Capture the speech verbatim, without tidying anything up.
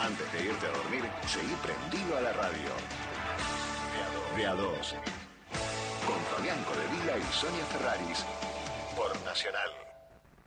Antes de irte a dormir, seguí prendido a la radio. De a dos. Con Fabián Codevila y Sonia Ferraris. Por Nacional.